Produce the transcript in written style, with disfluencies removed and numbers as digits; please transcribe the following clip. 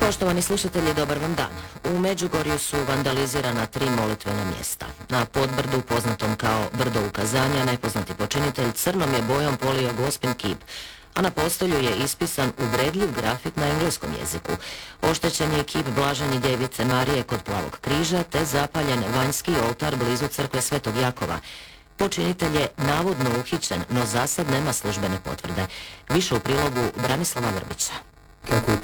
Poštovani slušatelji, dobar vam dan. U Međugorju su vandalizirana 3 molitvena mjesta. Na Podbrdu, poznatom kao Brdo ukazanja, najpoznati počinitelj crnom je bojom polio Gospin kip, a na postolju je ispisan uvredljiv grafit na engleskom jeziku. Oštećen je kip Blaženi Djevice Marije kod Plavog križa, te zapaljen vanjski oltar blizu crkve Svetog Jakova. Počinitelj je navodno uhićen, no zasad nema službene potvrde. Više u prilogu Branislava Vrbića. Kako je